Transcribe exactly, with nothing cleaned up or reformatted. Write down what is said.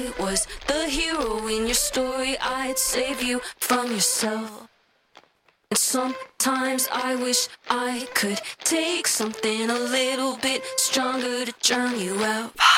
I was the hero in your story. I'd save you from yourself. And sometimes I wish I could take something a little bit stronger to drown you out.